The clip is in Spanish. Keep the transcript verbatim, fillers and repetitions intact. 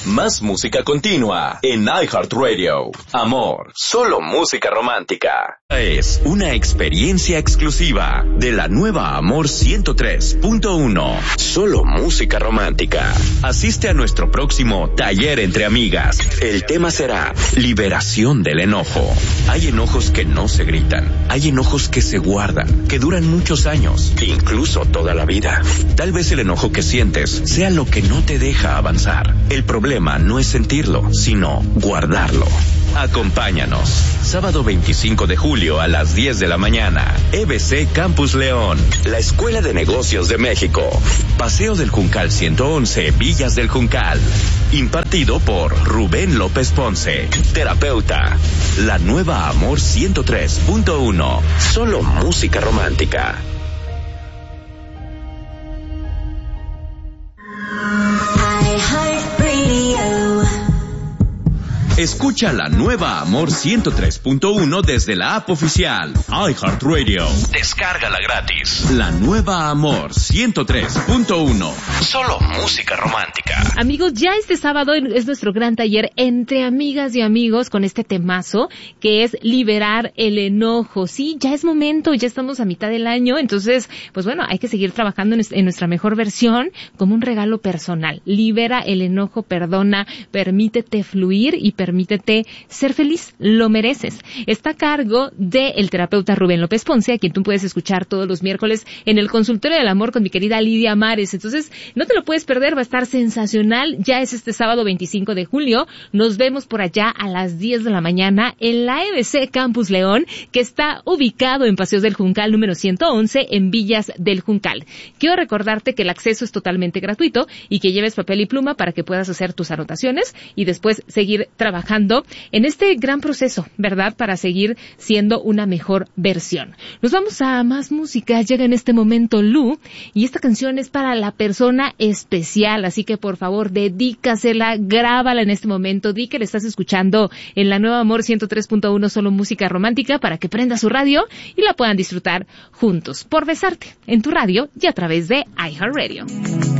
Más música continua en iHeartRadio. Amor, solo música romántica. Es una experiencia exclusiva de la nueva Amor ciento tres punto uno. Solo música romántica. Asiste a nuestro próximo taller entre amigas. El tema será liberación del enojo. Hay enojos que no se gritan. Hay enojos que se guardan, que duran muchos años, incluso toda la vida. Tal vez el enojo que sientes sea lo que no te deja avanzar. El problema no es sentirlo, sino guardarlo. Acompáñanos. Sábado veinticinco de julio a las diez de la mañana. E B C Campus León. La Escuela de Negocios de México. Paseo del Juncal ciento once, Villas del Juncal. Impartido por Rubén López Ponce, terapeuta. La nueva Amor ciento tres punto uno. Solo música romántica. Escucha la nueva Amor ciento tres punto uno desde la app oficial iHeartRadio. Descárgala gratis. La nueva Amor ciento tres punto uno. Solo música romántica. Amigos, ya este sábado es nuestro gran taller entre amigas y amigos con este temazo que es liberar el enojo. Sí, ya es momento, ya estamos a mitad del año, entonces, pues bueno, hay que seguir trabajando en nuestra mejor versión como un regalo personal. Libera el enojo, perdona, permítete fluir y permítete ser feliz, lo mereces. Está a cargo del terapeuta Rubén López Ponce, a quien tú puedes escuchar todos los miércoles en el Consultorio del Amor con mi querida Lidia Mares. Entonces, no te lo puedes perder, va a estar sensacional. Ya es este sábado veinticinco de julio. Nos vemos por allá a las diez de la mañana en la E B C Campus León, que está ubicado en Paseos del Juncal número ciento once en Villas del Juncal. Quiero recordarte que el acceso es totalmente gratuito y que lleves papel y pluma para que puedas hacer tus anotaciones y después seguir trabajando trabajando en este gran proceso, ¿verdad? Para seguir siendo una mejor versión. Nos vamos a más música. Llega en este momento Lu y esta canción es para la persona especial, así que por favor dedícasela, grábala en este momento, di que le estás escuchando en la nueva Amor ciento tres punto uno, solo música romántica, para que prenda su radio y la puedan disfrutar juntos. Por besarte en tu radio y a través de iHeartRadio.